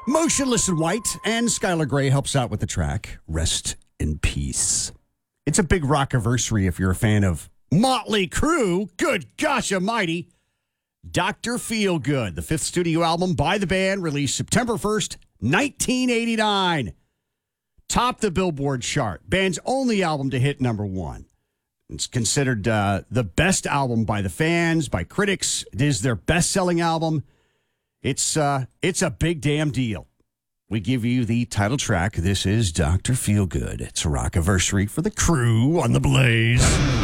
Motionless in White, and Skylar Grey helps out with the track, Rest in Peace. It's a big rock-iversary if you're a fan of Motley Crue. Good gosh almighty. Dr. Feelgood, the fifth studio album by the band, released September 1st, 1989. Topped the Billboard chart. Band's only album to hit number one. It's considered the best album by the fans, by critics. It is their best-selling album. It's a big damn deal. We give you the title track. This is Dr. Feelgood. It's a rock-iversary for the Crue on the Blaze.